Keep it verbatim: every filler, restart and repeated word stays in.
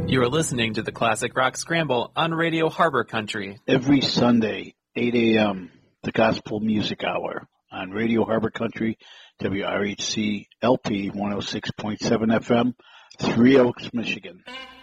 You are listening to the Classic Rock Scramble on Radio Harbor Country. Every Sunday, eight a.m., the Gospel Music Hour on Radio Harbor Country, W R H C L P one oh six point seven F M, Three Oaks, Michigan.